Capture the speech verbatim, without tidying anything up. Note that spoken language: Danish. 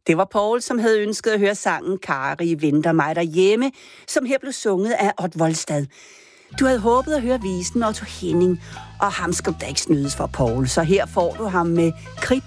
Det var Paul, som havde ønsket at høre sangen Kari venter mig derhjemme, som her blev sunget af Odd Volstad. Du havde håbet at høre visen Otto Henning, og ham skal du da ikke snydes for, Paul. Så her får du ham med Kridt